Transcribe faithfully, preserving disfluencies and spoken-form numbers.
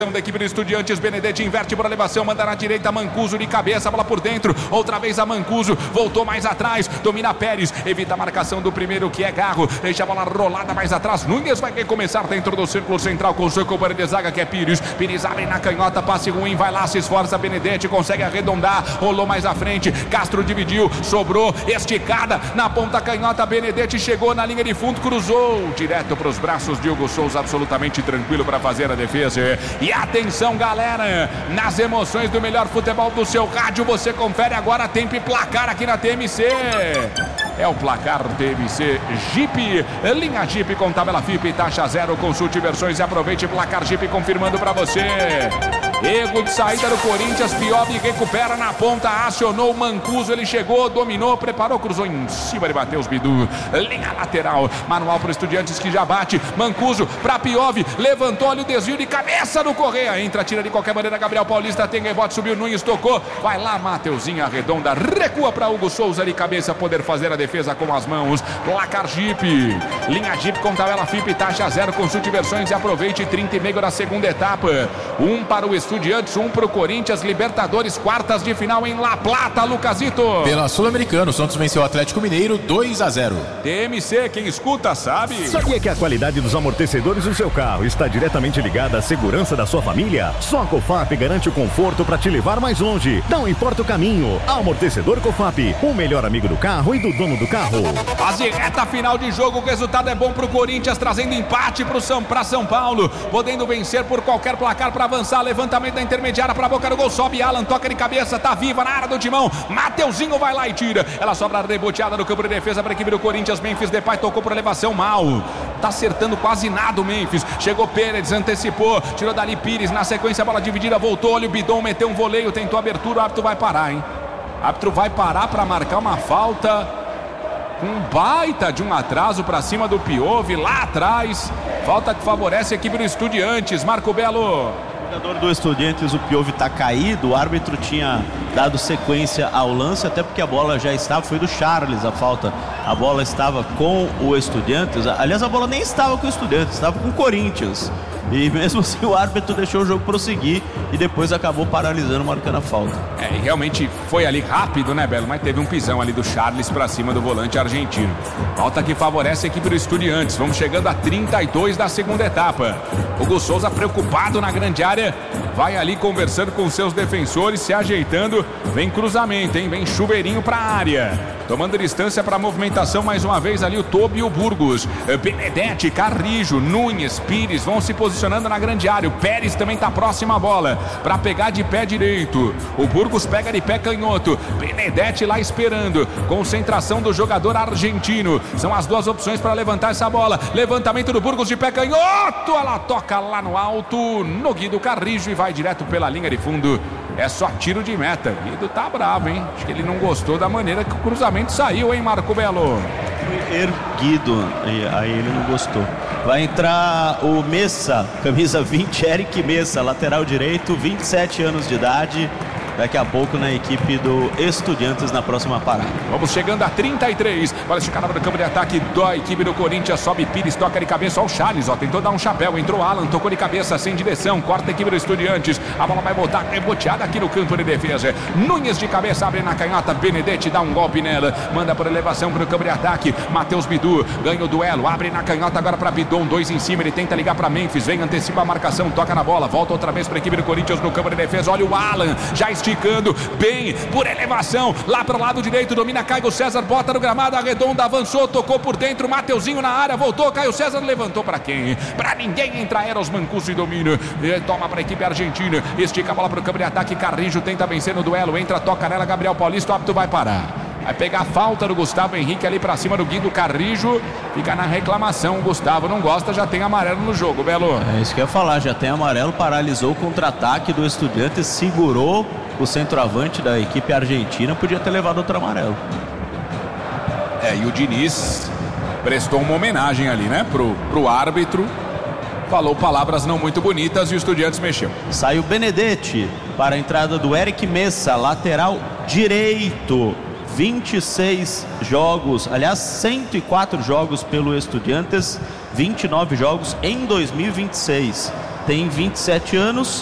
da equipe do Estudiantes. Benedetti inverte para a elevação, manda na direita, Mancuso de cabeça, bola por dentro, outra vez a Mancuso, voltou mais atrás, domina Pérez, evita a marcação do primeiro que é Garro, deixa a bola rolada mais atrás, Nunes vai recomeçar dentro do círculo central com o seu companheiro de zaga que é Pires, Pires abre na canhota, passe ruim, vai lá, se esforça, Benedetti consegue arredondar, rolou mais à frente, Castro dividiu, sobrou, esticada, na ponta canhota, Benedetti chegou na linha de fundo, cruzou, direto para os braços de Hugo Souza, absolutamente tranquilo para fazer a defesa. E atenção, galera, nas emoções do melhor futebol do seu rádio, você confere agora tempo e placar aqui na T M C. É o placar T M C Jeep, linha Jeep com tabela F I P e taxa zero, consulte versões e aproveite placar Jeep confirmando para você. Erro de saída do Corinthians, Piov recupera na ponta, acionou o Mancuso, ele chegou, dominou, preparou, cruzou em cima de Matheus Bidu, linha lateral, manual para o Estudiantes que já bate, Mancuso para Piov, levantou ali o desvio de cabeça do Correia, entra, tira de qualquer maneira, Gabriel Paulista tem rebote, subiu, Nunes tocou, vai lá, Mateuzinho arredonda, recua para Hugo Souza de cabeça, poder fazer a defesa com as mãos, placar Jeep, linha Jeep com tabela F I P, taxa zero, consulte versões e aproveite, trinta e meio da segunda etapa, um para o Estudiantes, um para o Corinthians, Libertadores, quartas de final em La Plata, Lucasito. Pela Sul-Americana, o Santos venceu o Atlético Mineiro dois a zero. T M C, quem escuta sabe. Sabia que a qualidade dos amortecedores do seu carro está diretamente ligada à segurança da sua família? Só a Cofap garante o conforto para te levar mais longe. Não importa o caminho. Amortecedor Cofap, o melhor amigo do carro e do dono do carro. Quase reta final de jogo, o resultado é bom para o Corinthians, trazendo empate para São, São Paulo, podendo vencer por qualquer placar para avançar, levantamento da intermediária para a boca do gol, sobe Alan, toca de cabeça, tá viva na área do timão, Mateuzinho vai lá e tira, ela sobra reboteada no campo de defesa para a equipe do Corinthians, Memphis Depay tocou por elevação mal, tá acertando quase nada o Memphis, chegou Pérez, antecipou, tirou dali Pires, na sequência a bola dividida, voltou, olha o Bidon, meteu um voleio, tentou abertura, o árbitro vai parar, hein? O árbitro vai parar para marcar uma falta, um baita de um atraso para cima do Piove, lá atrás, falta que favorece a equipe do Estudiantes, Marco Belo. O jogador do Estudiantes, o Piove, está caído, o árbitro tinha dado sequência ao lance, até porque a bola já estava, foi do Charles a falta, a bola estava com o Estudiantes, aliás a bola nem estava com o Estudiantes, estava com o Corinthians, e mesmo assim o árbitro deixou o jogo prosseguir e depois acabou paralisando, marcando a falta. É, e realmente foi ali rápido, né, Belo? Mas teve um pisão ali do Charles pra cima do volante argentino. Falta que favorece a equipe do Estudiantes. Vamos chegando a trinta e dois da segunda etapa. Hugo Souza preocupado na grande área, vai ali conversando com seus defensores, se ajeitando. Vem cruzamento, hein? Vem chuveirinho pra área. Tomando distância para a movimentação, mais uma vez ali o Tobi e o Burgos. Benedetti, Carrijo, Nunes, Pires vão se posicionando na grande área. O Pérez também está próximo à bola para pegar de pé direito. O Burgos pega de pé canhoto. Benedetti lá esperando. Concentração do jogador argentino. São as duas opções para levantar essa bola. Levantamento do Burgos de pé canhoto. Ela toca lá no alto. No Guido Carrijo e vai direto pela linha de fundo. É só tiro de meta. Guido tá bravo, hein? Acho que ele não gostou da maneira que o cruzamento saiu, hein, Marco Belo? Foi erguido, aí ele não gostou. Vai entrar o Messa, camisa vinte, Eric Messa, lateral direito, vinte e sete anos de idade. Daqui a pouco na equipe do Estudiantes na próxima parada. Vamos chegando a trinta e três. Olha esse canal do campo de ataque da equipe do Corinthians. Sobe Pires, toca de cabeça. Olha o Charles, ó, tentou dar um chapéu. Entrou Alan, tocou de cabeça, sem direção. Corta a equipe do Estudiantes. A bola vai voltar reboteada aqui no campo de defesa. Nunes de cabeça, abre na canhota. Benedetti dá um golpe nela. Manda por elevação para o campo de ataque. Matheus Bidu ganha o duelo. Abre na canhota agora para Bidon. Dois em cima. Ele tenta ligar para Memphis. Vem, antecipa a marcação. Toca na bola. Volta outra vez para a equipe do Corinthians no campo de defesa. Olha o Alan, já esticando bem por elevação, lá para o lado direito, domina Caio César, bota no gramado, arredonda, avançou, tocou por dentro, Mateuzinho na área, voltou, Caio César levantou para quem? Para ninguém, entra Eros Mancuso e domina, e toma para a equipe argentina, estica a bola para o campo de ataque, Carrijo tenta vencer no duelo, entra, toca nela, Gabriel Paulista, o árbitro vai parar. Vai pegar a falta do Gustavo Henrique ali pra cima do Guido Carrijo. Fica na reclamação. O Gustavo não gosta, já tem amarelo no jogo, Belo. É isso que eu ia falar, já tem amarelo. Paralisou o contra-ataque do Estudiantes. Segurou o centroavante da equipe argentina. Podia ter levado outro amarelo. É, e o Diniz prestou uma homenagem ali, né? Pro, pro árbitro. Falou palavras não muito bonitas e o Estudiantes mexeu. Saiu Benedetti para a entrada do Eric Messa, lateral direito. vinte e seis jogos, aliás, cento e quatro jogos pelo Estudiantes, vinte e nove jogos em dois mil e vinte e seis. tem vinte e sete anos,